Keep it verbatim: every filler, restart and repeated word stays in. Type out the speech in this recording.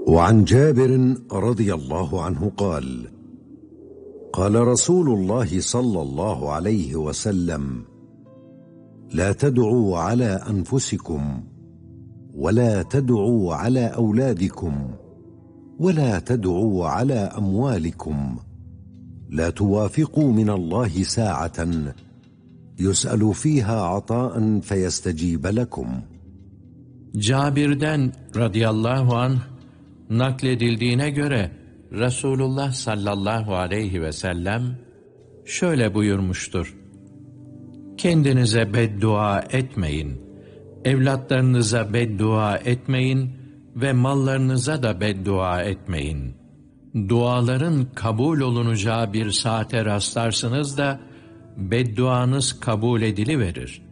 وعن جابر رضي الله عنه قال قال رسول الله صلى الله عليه وسلم لا تدعوا على أنفسكم ولا تدعوا على أولادكم ولا تدعوا على أموالكم لا توافقوا من الله ساعة يسأل فيها عطاء فيستجيب لكم. Cabir'den radıyallahu anh nakledildiğine göre Resulullah sallallahu aleyhi ve sellem şöyle buyurmuştur: Kendinize beddua etmeyin, evlatlarınıza beddua etmeyin ve mallarınıza da beddua etmeyin. Duaların kabul olunacağı bir saate rastlarsınız da bedduanız kabul ediliverir.